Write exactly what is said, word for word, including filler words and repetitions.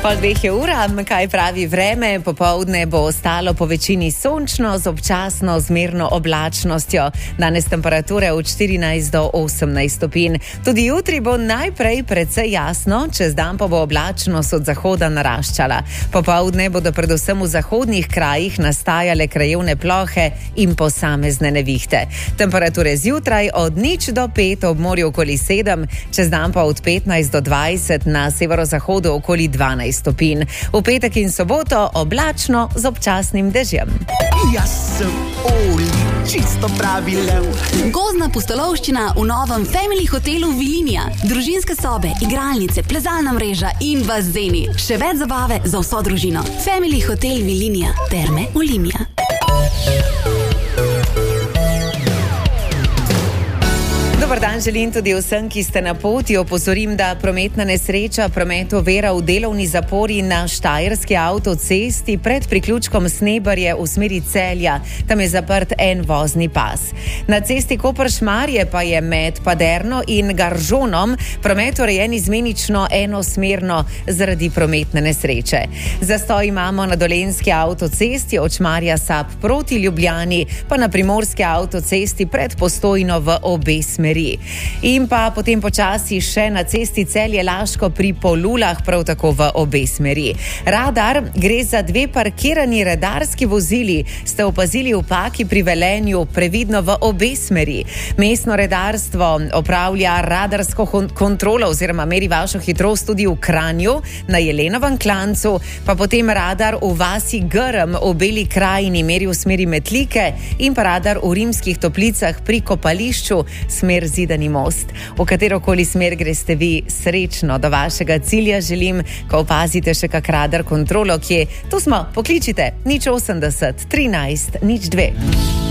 Pol dveh je ura, kaj pravi vreme, popoldne bo ostalo po večini sončno z občasno zmerno oblačnostjo. Danes temperature od štirinajst do osemnajst stopinj. Tudi jutri bo najprej precej jasno, čez dan pa bo oblačnost od zahoda naraščala. Popoldne bodo predvsem v zahodnih krajih nastajale krajevne plohe in posamezne nevihte. Temperature zjutraj od nič do pet, ob morju okoli sedem, čez dan pa od petnajst do dvajset, na severozahodu okoli dvanajst stopinj. V petek in soboto oblačno z občasnim dežjem. Jaz sem Oli, čisto pravi lev. Gozdna pustolovščina v novem Family hotelu Vilinija. Družinske sobe, igralnice, plezalna mreža in bazeni. Še več zabave za vso družino. Family hotel Vilinija. Terme Olimia. Dobar dan želim tudi vsem, ki ste na poti. Opozorim, da prometna nesreča promet ovira v delovni zapori na Štajerski avtocesti pred priključkom Snebarje v smeri Celja. Tam je zaprt en vozni pas. Na cesti Koper-Šmarje pa je med Paderno in Garžonom promet urejen izmenično enosmerno zaradi prometne nesreče. Zastoj imamo na Dolenjski avtocesti od Šmarja Sap proti Ljubljani, pa na Primorski avtocesti pred Postojno v obe smeri. In pa potem počasi še na cesti Celje-Laško pri Polulah, prav tako v obe smeri. Radar, gre za dve parkirani radarski vozili, ste opazili v Paki pri Velenju, previdno v obe smeri. Mestno redarstvo opravlja radarsko kontrolo oziroma meri vašo hitrost tudi v Kranju, na Jelenovem klancu, pa potem radar v vasi Grm v Beli krajini meri v smeri Metlike in pa radar v Rimskih Toplicah pri kopališču smer Zidani most. V katerokoli smer greste vi, srečno do vašega cilja želim, ko opazite še kak radar kontrolo, kje tu smo, pokličite nič osemdeset trinajst nič dve.